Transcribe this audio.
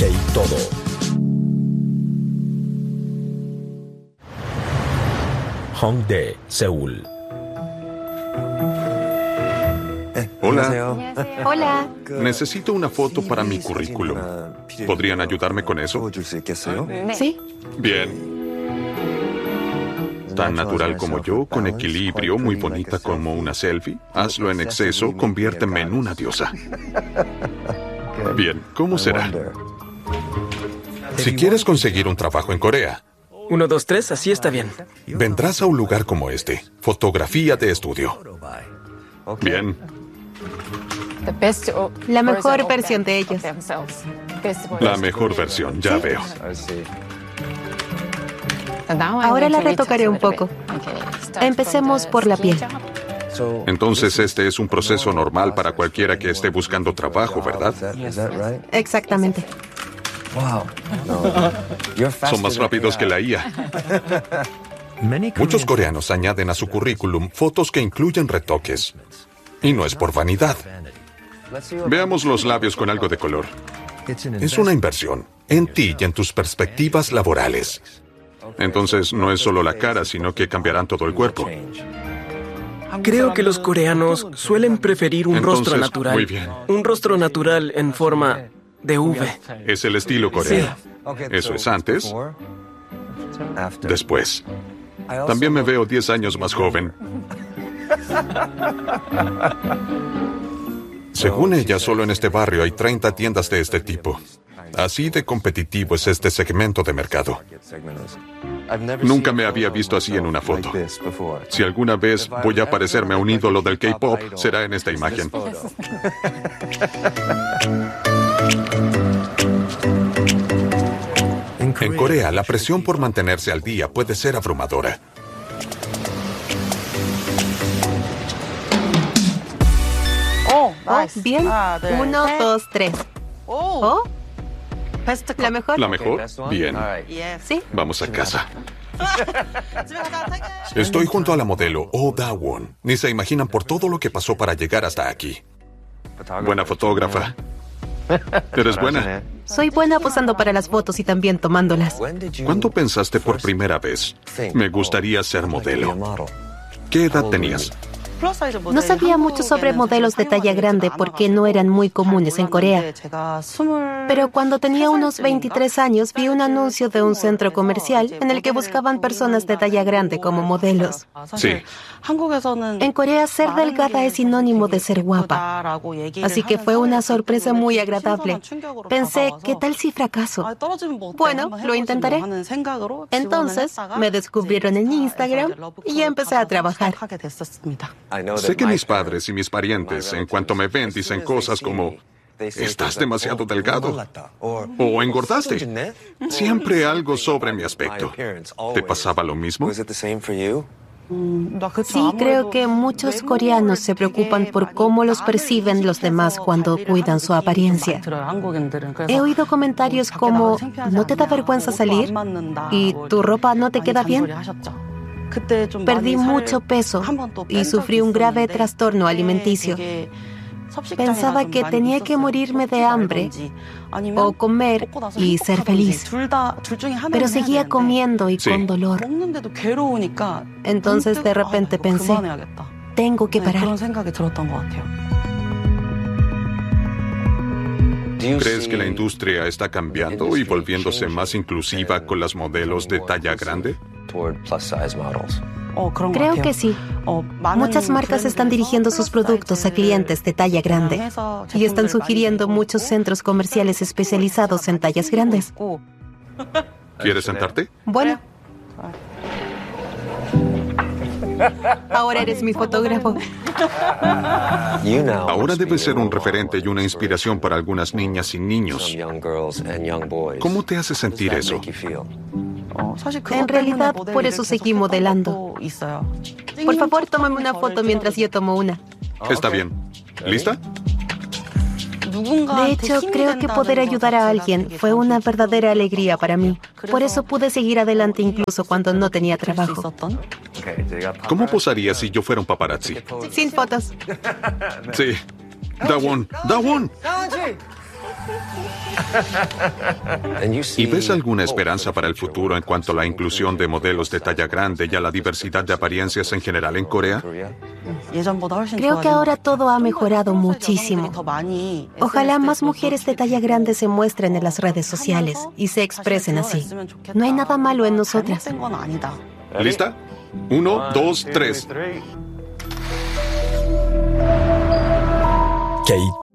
Todo. Hongdae, Seúl. Hola. Hola. Necesito una foto para mi currículum. ¿Podrían ayudarme con eso? Sí. Bien. Tan natural como yo, con equilibrio, muy bonita como una selfie. Hazlo en exceso, conviérteme en una diosa. Bien, ¿cómo será? Si quieres conseguir un trabajo en Corea, 1, 2, 3, así está bien. vendrás a un lugar como este. Fotografía de estudio. Bien. La mejor versión de ellos. La mejor versión, ya veo. Ahora la retocaré un poco. Empecemos por la piel. Entonces este es un proceso normal para cualquiera que esté buscando trabajo, ¿verdad? Exactamente. Son más rápidos que la IA. Muchos coreanos añaden a su currículum fotos que incluyen retoques. Y no es por vanidad. Veamos los labios con algo de color. Es una inversión en ti y en tus perspectivas laborales. Entonces no es solo la cara, sino que cambiarán todo el cuerpo. Creo que los coreanos suelen preferir un rostro natural. Muy bien. Un rostro natural en forma de V. Es el estilo coreano. Eso es antes, después. También me veo 10 años más joven. Según ella, solo en este barrio hay 30 tiendas de este tipo. Así de competitivo es este segmento de mercado. Nunca me había visto así en una foto. Si alguna vez voy a parecerme a un ídolo del K-pop, será en esta imagen. En Corea, la presión por mantenerse al día puede ser abrumadora. Oh, bien. 1, 2, 3. Oh. ¿La mejor? ¿La mejor? Bien. Sí. Vamos a casa. Estoy junto a la modelo Oh Da-won. Ni se imaginan por todo lo que pasó para llegar hasta aquí. Buena fotógrafa. ¿Eres buena? Soy buena posando para las fotos y también tomándolas. ¿Cuándo pensaste por primera vez? Me gustaría ser modelo. ¿Qué edad tenías? No sabía mucho sobre modelos de talla grande porque no eran muy comunes en Corea. Pero cuando tenía unos 23 años vi un anuncio de un centro comercial en el que buscaban personas de talla grande como modelos. Sí. En Corea ser delgada es sinónimo de ser guapa. Así que fue una sorpresa muy agradable. Pensé, ¿qué tal si fracaso? Bueno, lo intentaré. Entonces me descubrieron en Instagram y empecé a trabajar. Sé que mis padres y mis parientes, en cuanto me ven, dicen cosas como: ¿estás demasiado delgado? ¿O engordaste? Siempre algo sobre mi aspecto. ¿Te pasaba lo mismo? Sí, creo que muchos coreanos se preocupan por cómo los perciben los demás cuando cuidan su apariencia. He oído comentarios como: ¿no te da vergüenza salir? ¿Y tu ropa no te queda bien? Perdí mucho peso y sufrí un grave trastorno alimenticio. Pensaba que tenía que morirme de hambre o comer y ser feliz. Pero seguía comiendo y con dolor. Entonces de repente pensé, tengo que parar. ¿Crees que la industria está cambiando y volviéndose más inclusiva con las modelos de talla grande? Creo que sí. Muchas marcas están dirigiendo sus productos a clientes de talla grande y están sugiriendo muchos centros comerciales especializados en tallas grandes. ¿Quieres sentarte? Bueno. Ahora eres mi fotógrafo. Ahora debes ser un referente y una inspiración para algunas niñas y niños. ¿Cómo te hace sentir eso? En realidad, por eso seguí modelando. Por favor, tómame una foto mientras yo tomo una. Está bien. ¿Lista? De hecho, creo que poder ayudar a alguien fue una verdadera alegría para mí. Por eso pude seguir adelante incluso cuando no tenía trabajo. ¿Cómo posaría si yo fuera un paparazzi? Sin fotos. Sí. Da-won. Da-won. ¿Y ves alguna esperanza para el futuro en cuanto a la inclusión de modelos de talla grande y a la diversidad de apariencias en general en Corea? Creo que ahora todo ha mejorado muchísimo. Ojalá más mujeres de talla grande se muestren en las redes sociales y se expresen así. No hay nada malo en nosotras. ¿Lista? 1, 2, 3. Kate